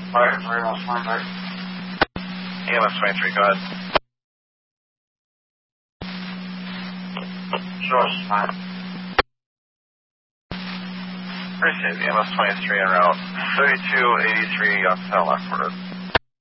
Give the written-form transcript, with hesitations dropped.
Alright, sorry, EMS 23. EMS 23, go ahead. Sure, it's fine. Appreciate it. EMS 23 en route. 3283 Youngstown, Lockport.